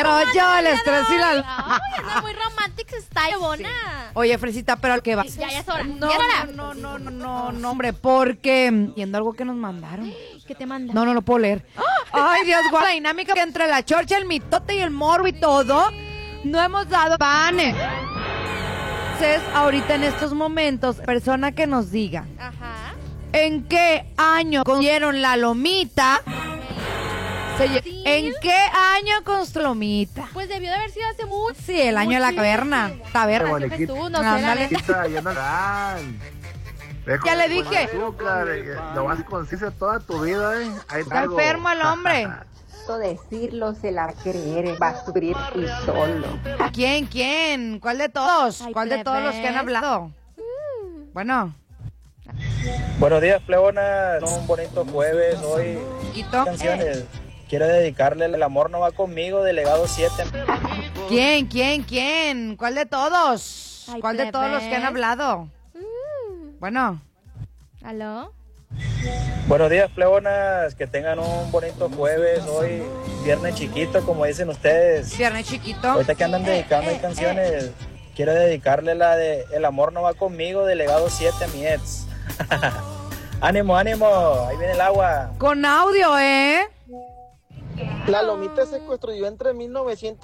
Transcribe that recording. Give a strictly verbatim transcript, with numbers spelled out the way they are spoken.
rollo, el estrés y la... Ay, anda muy romantic style, bona. Sí. Oye, Fresita, pero al que va. Ya, ya es hora. No, ya es hora. no, no, no, no, no, hombre, porque viendo algo que nos mandaron. ¿Qué te manda? No, no lo puedo leer. Ay, Dios, guau, la dinámica que entre la chorcha, el mitote y el morbo y todo, no hemos dado panes. Entonces, ahorita en estos momentos, persona que nos diga Ajá. ¿en qué año construyeron la lomita? Se lle- ¿Sí? ¿En qué año construyó lomita? Pues debió de haber sido hace mucho. Sí, el año de la caverna. Taberna. ¿Qué crees tú? No sé, la Ándale. neta. Ya no dan. Ve Ya con- le con dije. azúcar, eh, lo vas a consciente toda tu vida, ¿eh? Ahí Está algo. enfermo el hombre. Decirlo se la va a creer, va a sufrir y solo. ¿Quién? ¿Quién? ¿Cuál de todos? Ay, ¿Cuál de todos los que han plebes. hablado? Bueno, Buenos días, plebonas. Un bonito jueves. Hoy Quito. canciones. Quiero dedicarle El amor no va conmigo, de Legado siete. ¿Quién? ¿Quién? ¿Quién? ¿Cuál de todos? Ay, ¿Cuál de todos los que han plebes. hablado? Bueno, ¿Aló? Buenos días, plebonas. Que tengan un bonito jueves. Hoy viernes chiquito, como dicen ustedes. viernes chiquito. Ahorita que andan dedicando hay canciones. Quiero dedicarle la de El amor no va conmigo, de Legado siete, a mi ex. Ánimo, ánimo. Ahí viene el agua. Con audio, ¿eh? La lomita se construyó entre mil novecientos